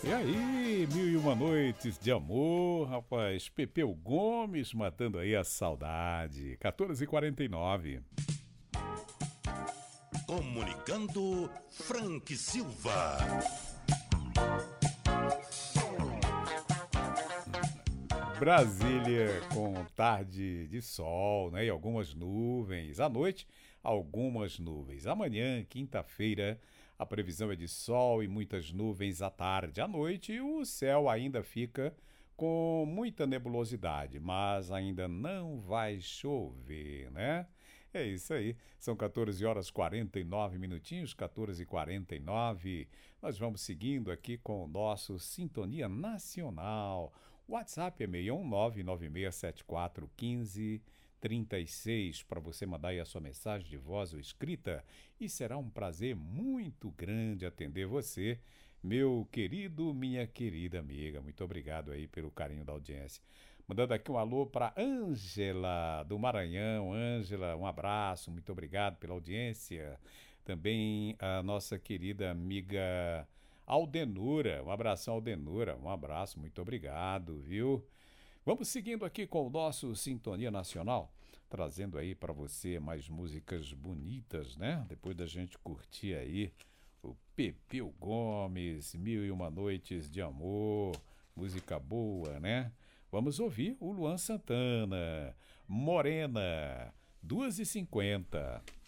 E aí, mil e uma noites de amor, rapaz. Pepeu Gomes matando aí a saudade. 14h49. Comunicando Frank Silva. Brasília com tarde de sol, né? E algumas nuvens. À noite, algumas nuvens. Amanhã, quinta-feira, a previsão é de sol e muitas nuvens à tarde. À noite, o céu ainda fica com muita nebulosidade, mas ainda não vai chover, né? É isso aí. São 14 horas 49 minutinhos, 14h49. Nós vamos seguindo aqui com o nosso Sintonia Nacional. O WhatsApp é 61996741536 para você mandar aí a sua mensagem de voz ou escrita e será um prazer muito grande atender você, meu querido, minha querida amiga. Muito obrigado aí pelo carinho da audiência. Mandando aqui um alô para Ângela do Maranhão. Ângela, um abraço, muito obrigado pela audiência. Também a nossa querida amiga Aldenura, um abração, Aldenura, um abraço, muito obrigado, viu? Vamos seguindo aqui com o nosso Sintonia Nacional, trazendo aí para você mais músicas bonitas, né? Depois da gente curtir aí o Pepeu Gomes, Mil e Uma Noites de Amor, música boa, né? Vamos ouvir o Luan Santana, Morena, 2h50.